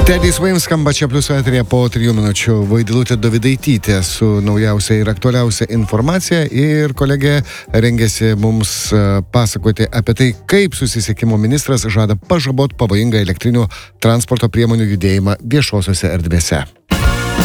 Teddy Swims skamba čia plius eterija po 3 minučių. Vaidilutė Dovydaitytė su naujausia ir aktualiausia informacija ir kolegė rengėsi mums pasakoti apie tai, kaip susisiekimo ministras žada pažabot pavojingą elektrinių transporto priemonių judėjimą viešosiose erdvėse.